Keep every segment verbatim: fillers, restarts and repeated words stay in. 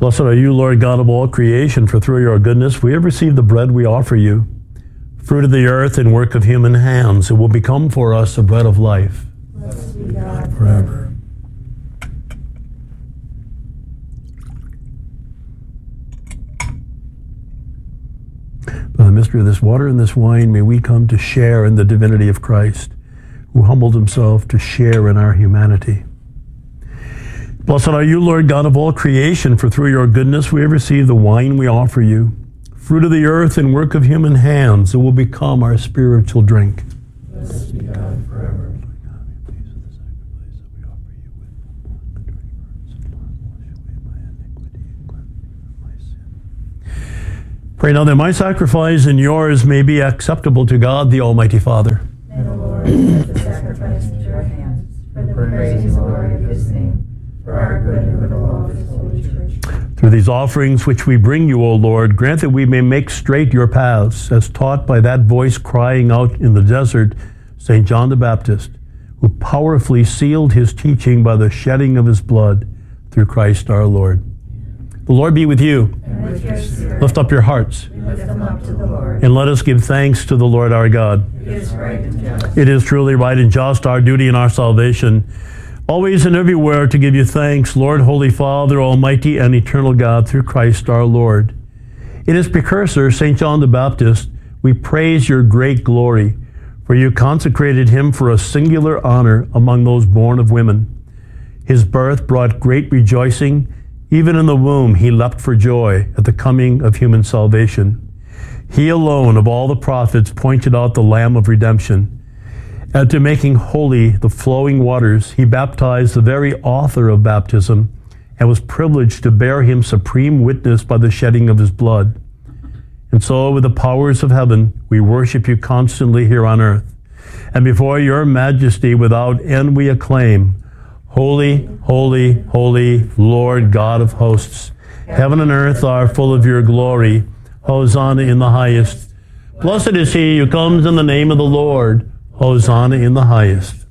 Blessed are you, Lord God of all creation, for through your goodness we have received the bread we offer you, fruit of the earth and work of human hands. It will become for us the bread of life. Blessed be God Forever. By the mystery of this water and this wine, may we come to share in the divinity of Christ, who humbled himself to share in our humanity. Blessed are you, Lord God of all creation, for through your goodness we have received the wine we offer you, fruit of the earth and work of human hands. It will become our spiritual drink. Blessed be God forever. Pray now that my sacrifice and yours may be acceptable to God, the Almighty Father. May the Lord accept the sacrifice into your hands, for the praise and glory of his name, for our good and for the law of his holy church. Through these offerings which we bring you, O Lord, grant that we may make straight your paths, as taught by that voice crying out in the desert, Saint John the Baptist, who powerfully sealed his teaching by the shedding of his blood through Christ our Lord. The Lord be with you. And with your spirit. Lift up your hearts. We lift them up to the Lord. And let us give thanks to the Lord our God. It is right and just. It is truly right and just, our duty and our salvation, always and everywhere to give you thanks, Lord, Holy Father, Almighty and eternal God, through Christ our Lord. In his precursor, Saint John the Baptist, we praise your great glory, for you consecrated him for a singular honor among those born of women. His birth brought great rejoicing. Even in the womb, he leapt for joy at the coming of human salvation. He alone of all the prophets pointed out the Lamb of redemption. And to making holy the flowing waters, he baptized the very author of baptism and was privileged to bear him supreme witness by the shedding of his blood. And so with the powers of heaven, we worship you constantly here on earth. And before your majesty without end we acclaim, Holy, holy, holy, Lord God of hosts. Heaven and earth are full of your glory. Hosanna in the highest. Blessed is he who comes in the name of the Lord. Hosanna in the highest.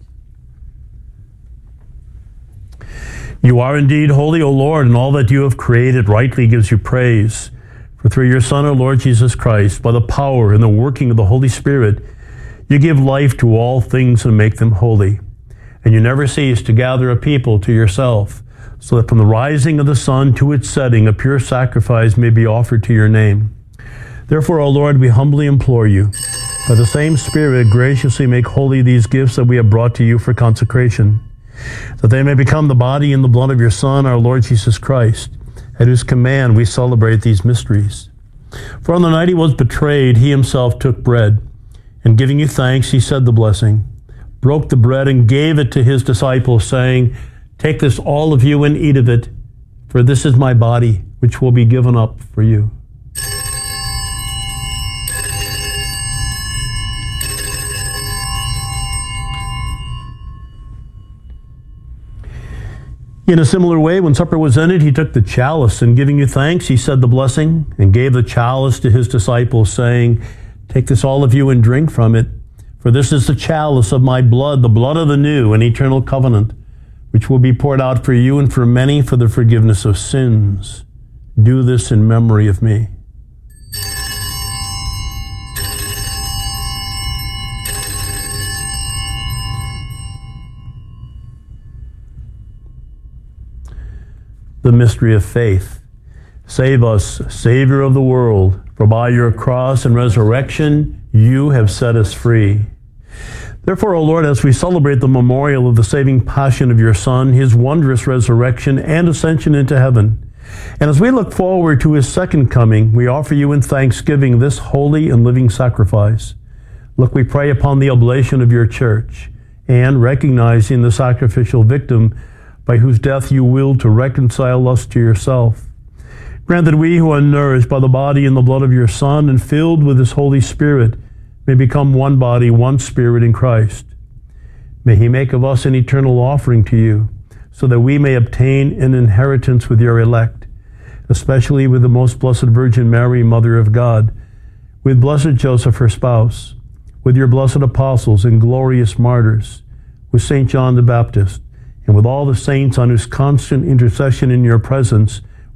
You are indeed holy, O Lord, and all that you have created rightly gives you praise. For through your Son, our Lord Jesus Christ, by the power and the working of the Holy Spirit, you give life to all things and make them holy. And you never cease to gather a people to yourself, so that from the rising of the sun to its setting, a pure sacrifice may be offered to your name. Therefore, O Lord, we humbly implore you, by the same Spirit, graciously make holy these gifts that we have brought to you for consecration, that they may become the body and the blood of your Son, our Lord Jesus Christ, at whose command we celebrate these mysteries. For on the night he was betrayed, he himself took bread, and giving you thanks, he said the blessing, broke the bread and gave it to his disciples, saying, Take this, all of you, and eat of it, for this is my body, which will be given up for you. In a similar way, when supper was ended, he took the chalice, and giving you thanks, he said the blessing, and gave the chalice to his disciples, saying, Take this, all of you, and drink from it. For this is the chalice of my blood, the blood of the new and eternal covenant, which will be poured out for you and for many for the forgiveness of sins. Do this in memory of me. The mystery of faith. Save us, Savior of the world, for by your cross and resurrection you have set us free. Therefore, O Lord, as we celebrate the memorial of the saving passion of your Son, his wondrous resurrection and ascension into heaven, and as we look forward to his second coming, we offer you in thanksgiving this holy and living sacrifice. Look, we pray upon the oblation of your church, and recognizing the sacrificial victim by whose death you willed to reconcile us to yourself, grant that we who are nourished by the body and the blood of your Son and filled with his Holy Spirit may become one body, one spirit in Christ. May he make of us an eternal offering to you, so that we may obtain an inheritance with your elect, especially with the most blessed Virgin Mary, Mother of God, with blessed Joseph, her spouse, with your blessed apostles and glorious martyrs, with Saint John the Baptist, and with all the saints on whose constant intercession in your presence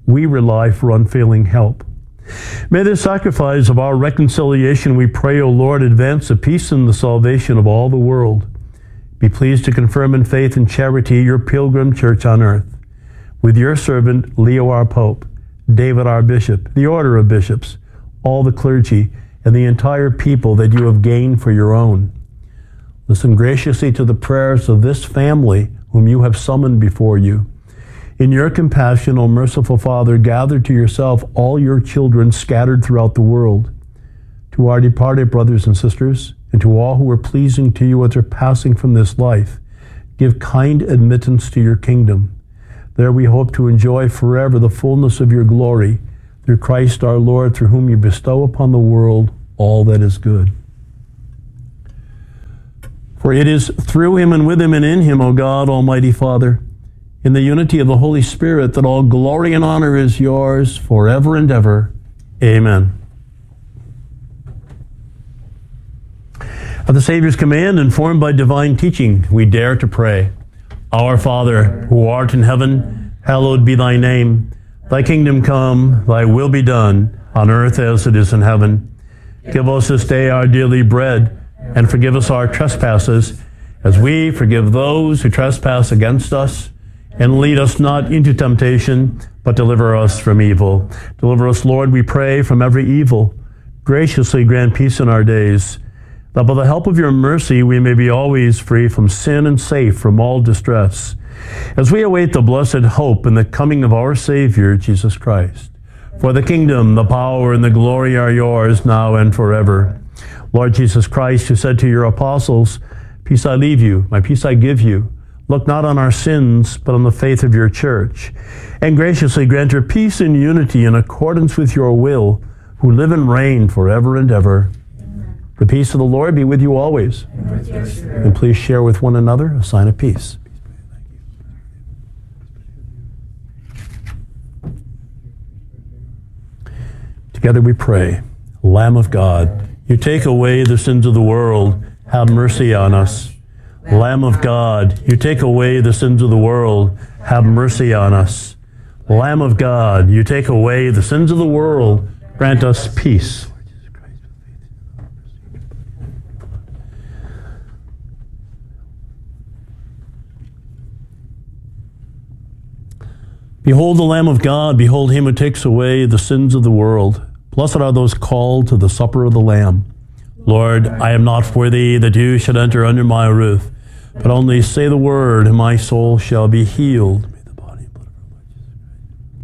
we rely for unfailing help. May the sacrifice of our reconciliation, we pray, O Lord, advance the peace and the salvation of all the world. Be pleased to confirm in faith and charity your pilgrim church on earth. With your servant, Leo our Pope, David our Bishop, the order of bishops, all the clergy, and the entire people that you have gained for your own. Listen graciously to the prayers of this family whom you have summoned before you. In your compassion, O merciful Father, gather to yourself all your children scattered throughout the world. To our departed brothers and sisters, and to all who are pleasing to you as they're passing from this life, give kind admittance to your kingdom. There we hope to enjoy forever the fullness of your glory, through Christ our Lord, through whom you bestow upon the world all that is good. For it is through him and with him and in him, O God, Almighty Father, in the unity of the Holy Spirit, that all glory and honor is yours forever and ever. Amen. At the Savior's command, informed by divine teaching, we dare to pray. Our Father, who art in heaven, hallowed be thy name. Thy kingdom come, thy will be done, on earth as it is in heaven. Give us this day our daily bread, and forgive us our trespasses, as we forgive those who trespass against us. And lead us not into temptation, but deliver us from evil. Deliver us, Lord, we pray, from every evil. Graciously grant peace in our days, that by the help of your mercy we may be always free from sin and safe from all distress, as we await the blessed hope and the coming of our Savior, Jesus Christ. For the kingdom, the power, and the glory are yours, now and forever. Lord Jesus Christ, who said to your apostles, "Peace I leave you, my peace I give you. Look not on our sins, but on the faith of your church. And graciously grant her peace and unity in accordance with your will, who live and reign forever and ever." Amen. The peace of the Lord be with you always. And with your spirit. And please share with one another a sign of peace. Together we pray. Lamb of God, you take away the sins of the world. Have mercy on us. Lamb of God, you take away the sins of the world. Have mercy on us. Lamb of God, you take away the sins of the world. Grant us peace. Behold the Lamb of God, behold him who takes away the sins of the world. Blessed are those called to the supper of the Lamb. Lord, I am not worthy that you should enter under my roof, but only say the word, and my soul shall be healed.